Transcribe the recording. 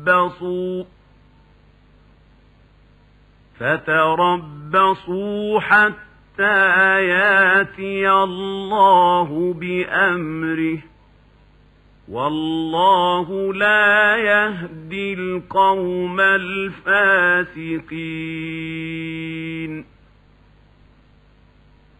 فتربصوا حتى ياتي الله بأمره والله لا يهدي القوم الفاسقين.